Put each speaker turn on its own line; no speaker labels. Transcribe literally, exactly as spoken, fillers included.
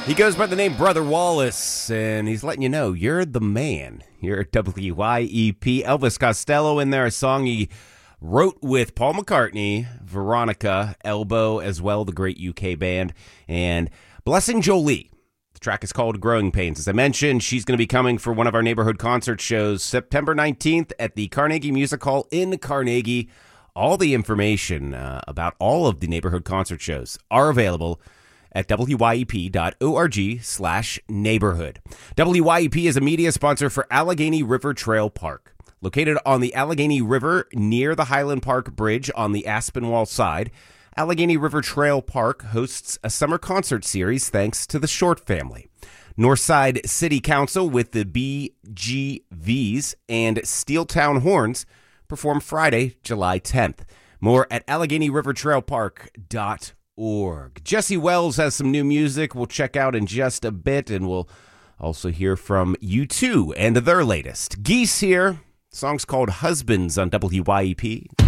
He goes by the name Brother Wallace, and he's letting you know you're the man. You're at W Y E P. Elvis Costello in there, a song he wrote with Paul McCartney, Veronica, Elbow, as well, the great U K band, and Blessing Jolie. The track is called Growing Pains. As I mentioned, she's going to be coming for one of our neighborhood concert shows September nineteenth at the Carnegie Music Hall in Carnegie. All the information uh, about all of the neighborhood concert shows are available at W Y E P dot org slash neighborhood. W Y E P is a media sponsor for Allegheny River Trail Park. Located on the Allegheny River near the Highland Park Bridge on the Aspinwall side, Allegheny River Trail Park hosts a summer concert series thanks to the Short family. Northside City Council with the B G Vs and Steeltown Horns perform Friday, July tenth. More at Allegheny River Trail Park dot org. Jesse Wells has some new music we'll check out in just a bit, and we'll also hear from U two and their latest. Geese here. The song's called Husbands on W Y E P.